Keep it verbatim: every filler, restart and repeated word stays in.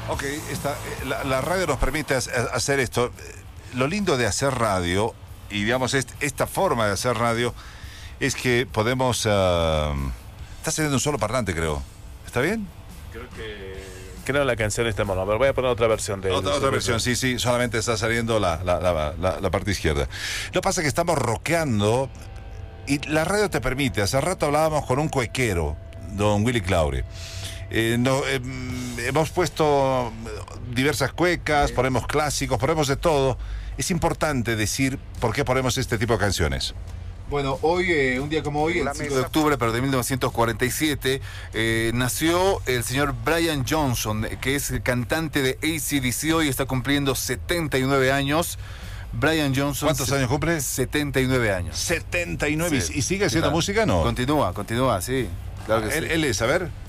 Ok, esta, la, la radio nos permite hacer esto. Lo lindo de hacer radio, y digamos, est, esta forma de hacer radio, es que podemos... Uh, está saliendo un solo parlante, creo. ¿Está bien? Creo que... Creo la canción está mal, pero voy a poner otra versión de... Otra, de otra versión, sí, sí, solamente está saliendo la, la, la, la, la parte izquierda. Lo que pasa es que estamos rockeando y la radio te permite. Hace rato hablábamos con un cuequero, don Willy Claure. Eh, no, eh, hemos puesto diversas cuecas, ponemos clásicos, ponemos de todo. Es importante decir por qué ponemos este tipo de canciones. Bueno, hoy, eh, un día como hoy, el cinco de octubre, pero de mil novecientos cuarenta y siete, eh, nació el señor Brian Johnson, que es el cantante de A C D C. Hoy está cumpliendo setenta y nueve años. Brian Johnson. ¿Cuántos años cumple? setenta y nueve años. setenta y nueve. Sí. ¿Y sigue haciendo Claro. música, no? Continúa, continúa, sí. Claro que él, sí. él es, a ver...